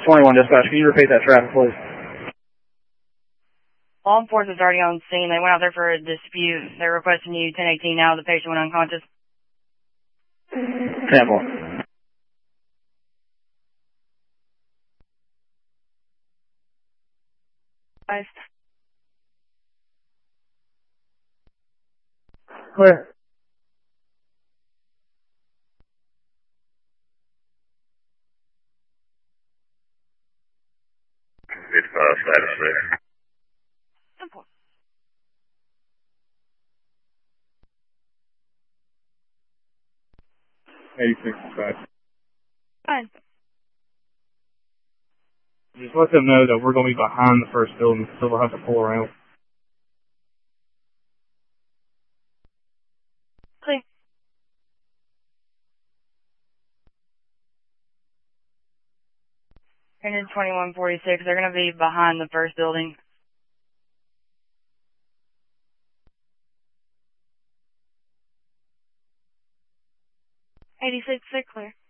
21 dispatch, can you repeat that traffic, please? Law enforcement's already on scene. They went out there for a dispute. They're requesting you 1018 now. The patient went unconscious. 10-4. Clear. Status there. 10-4. 86 dispatch. Fine. Just let them know that we're going to be behind the first building, so we'll have to pull around. Clear. 2146. They're going to be behind the first building. 86, clear.